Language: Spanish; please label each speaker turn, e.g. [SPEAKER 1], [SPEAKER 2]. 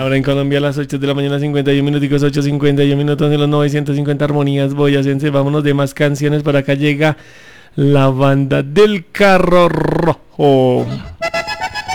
[SPEAKER 1] Ahora en Colombia a las 8 de la mañana, 51 minuticos, 8:51 minutos de los 950 armonías boyacense. Vámonos de más canciones. Por acá llega la banda del Carro Rojo.